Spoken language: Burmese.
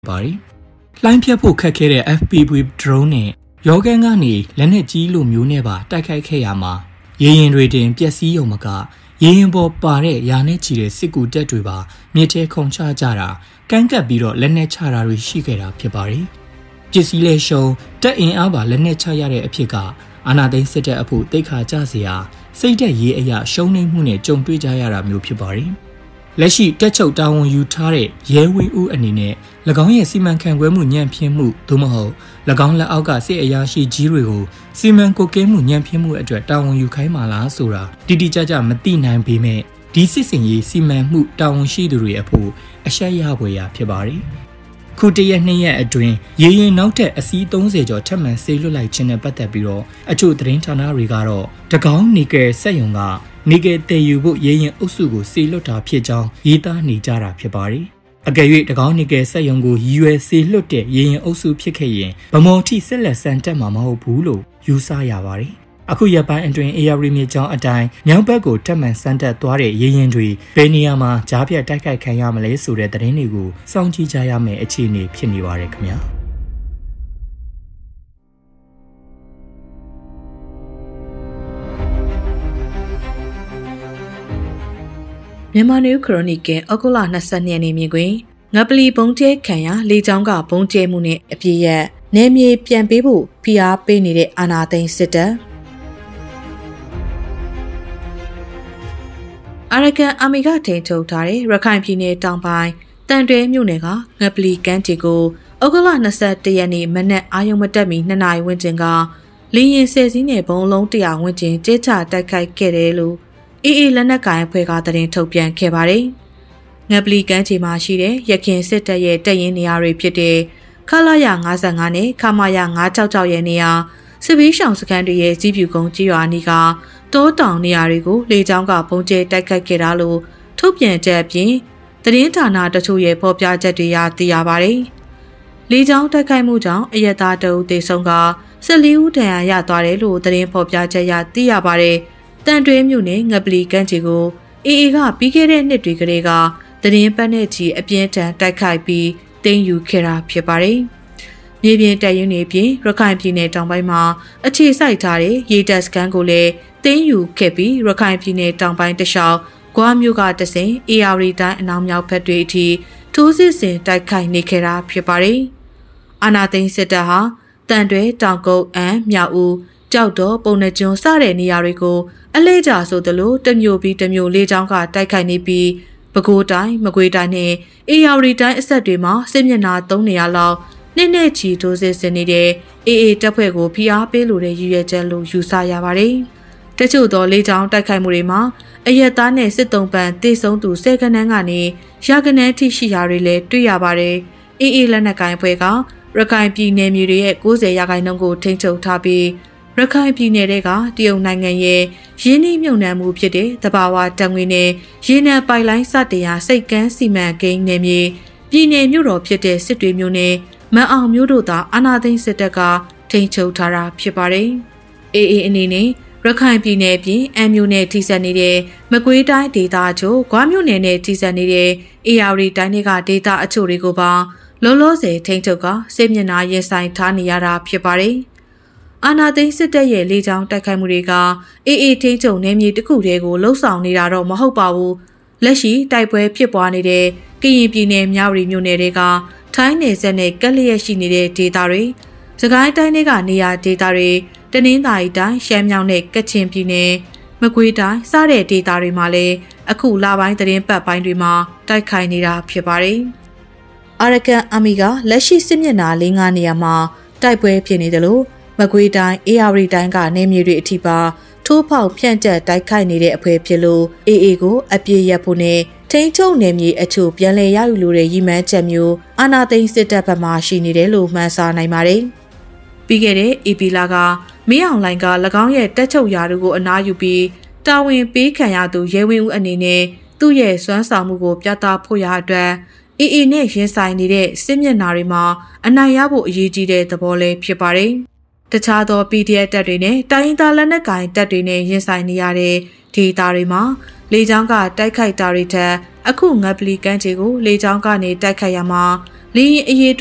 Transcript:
ပါတယ်။လိုင်းဖြတ်ဖို့ခက်ခဲတဲ့ FPV drone နဲ့ရောဂန်းကနေလက်နက်ကြီးလိုမျိုးနဲ့ပါတိုက်ခိုက်ခဲ့ရမှာရေရင်တွေတင်ပျက်စီးရုံမကရေရင်ပေါ်ပါတဲ့ရာနဲ့ချီတဲ့စစ်ကူတပ်တွေပါမြစ်ထဲခုန်ချကြတာကန့်ကပ်ပြီးတော့လက်နက်ချတာတွေရှိခဲ့တာဖြစ်ပါတယ်။ပစ္စည်းလဲရှုံးတပ်အင်အားပါလက်နက်ချရတဲ့အဖြစ်ကအာဏာသိမ်းစစ်တပ်အဖို့တိတ်ခါကြစရာစိတ်သက်ရေးအရာရှုံးနိမ့်မှုနဲ့ကြုံတွေ့ကြရတာမျိုးဖြစ်ပါတယ်။လက်ရှိတက်ချုပ်တာဝန်ယူထားတဲ့ရဲဝင်းဦးအနေနဲ့၎င်းရဲ့စီမံခန့်ခွဲမှုညံ့ဖျင်းမှုသို့မဟုတ်၎င်းလက်အောက်ကစစ်အရာရှိကြီးတွေကိုစီမံကွပ်ကဲမှုညံ့ဖျင်းမှုအတွက်တာဝန်ယူခိုင်းမှလားဆိုတာတိတိကျကျမသိနိုင်ပေမဲ့ဒီစစ်စင်ရေးစီမံမှုတာဝန်ရှိသူတွေအဖို့အရှက်ရဖွယ်ရာဖြစ်ပါတယ်။ခုတရက်2ရက်အတွင်းရေရင်နောက်ထပ်အစီး30ကျော်ထပ်မံဆေးလွတ်လိုက်ခြင်းနဲ့ပတ်သက်ပြီးတော့အချို့သတင်းဌာနတွေကတော့တကောင်းနီကယ်စက်ရုံကနေကယ်တည်ယူဖို့ရေရင်အုပ်စုကိုဆေးလွတ်တာဖြစ်ကြောင်းရေးသားနေကြတာဖြစ်ပါတယ်။အကယ်၍တကောင်းနီကယ်စက်ရုံကိုဆေးလွတ်တဲ့ရေရင်အုပ်စုဖြစ်ခဲ့ရင်ဗမော်ထိဆက်လက်ဆန်တက်မှာမဟုတ်ဘူးလို့ယူဆရပါတယ်။အခုရက်ပိုင်းအတွင်းအေယာရီမြေကျောင်းအတိုင်းမြောက်ဘက်ကိုထပ်မံဆန်တက်သွားတဲ့ရေရင်တွေဘယ်နေရာမှာကြားပြတ်တိုက်ခိုက်ခံရမလဲဆိုတဲ့သတင်းတွေကိုစောင့်ကြည့်ကြရမယ့်အခြေအနေဖြစ်နေပါတယ်ခင်ဗျာ။မြန်မာနယူးခရိုနီကယ်ဩဂုတ်လ22ရက်နေ့မြင်ကွင်းငပလီဘုံကျဲခံရလေကြောင်းကဘုံကျဲမှုနဲ့အပြည့်ရက်နယ်မြေပြန်ပေးဖို့ဖိအားပေးနေတဲ့အာဏာသိမ်းစစ်တပ်အာရကန်အာမီကထိန်ထုတ်ထားတဲ့ရခိုင်ပြည်နယ်တောင်ပိုင်းတန်တွဲမြို့နယ်ကငပလီကမ်းခြေကိုဩဂုတ်လ21ရက်နေ့မနက်အာရုံမတက်မီ2နာရီဝန်းကျင်ကလေရင်ဆယ်စီးနဲ့ဘုံလုံး100ဝန်းကျင်ကျဲချတိုက်ခိုက်ခဲ့တယ်လို့အေးလက်နက်ကိုင်အဖွဲ့ကသတင်းထုတ်ပြန်ခဲ့ပါတယ်။ငပလီကမ်းခြေမှာရှိတဲ့ရခင်စစ်တပ်ရဲ့တပ်ရင်းနေရာတွေဖြစ်တဲ့ခလာရ55နဲ့ခမာရ966ရဲ့နေရာစစ်ဘေးရှောင်စခန်းတွေရဲ့ကြီးပြူကုန်းကြီးရွာနီးကတောတောင်နေရာတွေကိုလေကြောင်းကပုံကျဲတိုက်ခိုက်ခဲ့တာလို့ထုတ်ပြန်ချက်အပြင်သတင်းဌာနတချို့ရဲ့ဖော်ပြချက်တွေသိရပါတယ်။လေကြောင်းတိုက်ခိုက်မှုကြောင့်အရက်သားတအုပ်သေဆုံးက14ဦးဒဏ်ရာရသွားတယ်လို့သတင်းဖော်ပြချက်သိရပါတယ်။တန်တွဲမြို့နယ်ငပလီကမ်းခြေကိုအေကပြီးခဲ့တဲ့နှစ်တွေကလေးကသတင်းပတ်နဲ့ချီအပြင်းထန်တိုက်ခိုက်ပြီးသိမ်းယူခဲ့တာဖြစ်ပါတယ်။မြေပြင်တပ်ရင်းတွေပြင်ရခိုင်ပြည်နယ်တောင်ပိုင်းမှာအခြေစိုက်ထားတဲ့ရေတပ်စခန်းကိုလည်းသိမ်းယူခဲ့ပြီးရခိုင်ပြည်နယ်တောင်ပိုင်းတလျှောက်ဂွားမြို့ကတဆင်အေယာရီတိုင်းအနောက်မြောက်ဘက်တွေအထိထိုးစစ်ဆင်တိုက်ခိုက်နေခဲ့တာဖြစ်ပါတယ်။အာနာသိန်းစစ်တပ်ဟာတန်တွဲတောင်ကုန်းမြောက်ဦးကြောက်တော်ပုံနှကျွန်းစတဲ့နေရာတွေကိုအလဲကျဆိုသလိုတမျိုးပြီးတမျိုးလေးချောင်းကတိုက်ခိုက်နေပြီးပဲခူးတိုင်းမကွေးတိုင်းနဲ့အေရဝတီတိုင်းအဆက်တွေမှာစစ်မျက်နှာ3နေရာလောက်နှစ်ချီထိုးစစ်ဆင်နေတဲ့တပ်ဖွဲ့ကိုဖိအားပေးလိုတဲ့ရည်ရွယ်ချက်လို့ယူဆရပါတယ်။တချို့သောလေးချောင်းတိုက်ခိုက်မှုတွေမှာအရက်သားနဲ့စစ်သုံးပန်းတေဆုံးသူ10ခန်းကနေရာခဏန်းထိရှိရာတွေလည်းတွေ့ရပါတယ်။လက်နက်ကိုင်အဖွဲ့ကရခိုင်ပြည်နယ်မြေတွေရဲ့90%ကိုထိန်းချုပ်ထားပြီးရခိုင်ပြည်နယ်ကတရုတ်နိုင်ငံရဲ့ရင်းနှီးမြှုပ်နှံမှုဖြစ်တဲ့သဘာဝဓာတ်ငွေနဲ့ရေနံပိုက်လိုင်းစတင်ရာစိတ်ကမ်းစီမံကိန်းနယ်မြေပြည်နယ်မြို့တော်ဖြစ်တဲ့စစ်တွေမြို့နယ်မန်အောင်မြို့တို့သာအာဏာသိမ်းစစ်တပ်ကထိန်းချုပ်ထားတာဖြစ်ပါတယ်။အနေနဲ့ရခိုင်ပြည်နယ်ပြင်အမ်းမြို့နယ်ထိစပ်နေတဲ့မကွေးတိုင်းဒေသအချို့ဂွားမြို့နယ်နဲ့ထိစပ်နေတဲ့အေရဝတီတိုင်းတွေကဒေသအချို့တွေကိုပါလောလောဆယ်ထိန်းချုပ်ကစစ်မျက်နှာရင်ဆိုင်ထားနေရတာဖြစ်ပါတယ်။အာနာသိန်းစစ်တပ်ရဲ့လေကြောင်းတိုက်ခိုက်မှုတွေကထိန်းချုပ်နယ်မြေတစ်ခုတည်းကိုလှုပ်ဆောင်နေတာတော့မဟုတ်ပါဘူး။လက်ရှိတိုက်ပွဲဖြစ်ပွားနေတဲ့ကရင်ပြည်နယ်မြဝတီမြို့နယ်တွေကထိုင်းနယ်စပ်နဲ့ကပ်လျက်ရှိနေတဲ့ဒေသတွေစကိုင်းတိုင်းတွေကနေရာဒေသတွေတနင်္သာရီတိုင်းရှမ်းမြောက်နဲ့ကချင်ပြည်နယ်မကွေးတိုင်းစတဲ့ဒေသတွေမှာလည်းအခုလပိုင်းသတင်းပတ်ပိုင်းတွေမှာတိုက်ခိုက်နေတာဖြစ်ပါတယ်။အာရကန်အာမီကလက်ရှိစစ်မျက်နှာ5နေရာမှာတိုက်ပွဲဖြစ်နေတယ်လို့မကွေးတိုင်းအေရဝတီတိုင်းကနေမြေတွေအထိပါထိုးဖောက်ဖြန့်ကျက်တိုက်ခိုက်နေတဲ့အဖွဲ့ဖြစ်လို့ကိုအပြည့်ရဖို့နဲ့ထိန်းချုပ်နယ်မြေအချို့ပြန်လည်ရယူလိုတဲ့ရည်မှန်းချက်မျိုးအာဏာသိမ်းစစ်တပ်ဘက်မှရှိနေတယ်လို့မှန်းဆနိုင်ပါတယ်။ပြီးခဲ့တဲ့ဧပြီလကမင်းအောင်လှိုင်က၎င်းရဲ့တက်ချုပ်ရာတို့ကိုအနားယူပြီးတာဝန်ပေးခံရသူရဲဝင်းဦးအနေနဲ့သူ့ရဲ့စွမ်းဆောင်မှုကိုပြသဖို့ရအတွက်နဲ့ရင်ဆိုင်နေတဲ့စစ်မျက်နှာတွေမှာအနိုင်ရဖို့အရေးကြီးတဲ့သဘောလေးဖြစ်ပါတယ်။တခြားသော PDF တပ်တွေနဲ့တိုင်းရင်းသားလက်နက်ကိုင်တပ်တွေနဲ့ရင်ဆိုင်နေရတဲ့ဒေသတွေမှာလေကြောင်းကတိုက်ခိုက်တာတွေထက်အခုငပလီကမ်းခြေကိုလေကြောင်းကနေတိုက်ခိုက်ရမှာလေရင်အရေး